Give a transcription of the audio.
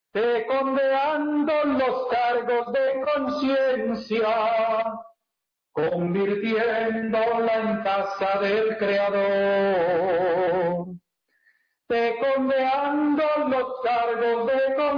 tecondeando los cargos de conciencia, convirtiéndola en casa del Creador, tecondeando los cargos de conciencia,